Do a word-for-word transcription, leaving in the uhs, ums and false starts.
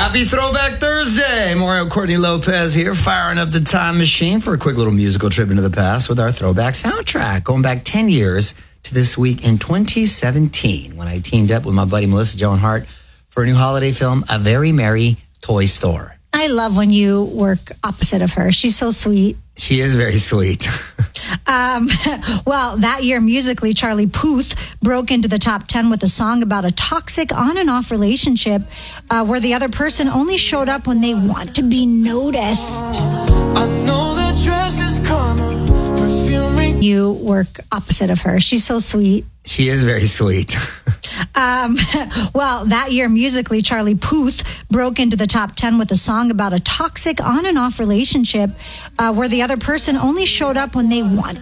Happy Throwback Thursday. Mario Courtney Lopez here, firing up the time machine for a quick little musical trip into the past with our throwback soundtrack, going back ten years to this week in twenty seventeen when I teamed up with my buddy Melissa Joan Hart for a new holiday film, A Very Merry Toy Store. I love when you work opposite of her. She's so sweet. She is very sweet. um, well, that year musically, Charlie Puth broke into the top ten with a song about a toxic on and off relationship uh, where the other person only showed up when they want to be noticed. I know that dress is karma, perfuming. You work opposite of her. She's so sweet. She is very sweet. um, well, that year musically, Charlie Puth broke into the top ten with a song about a toxic on and off relationship uh, where the other person only showed up when they want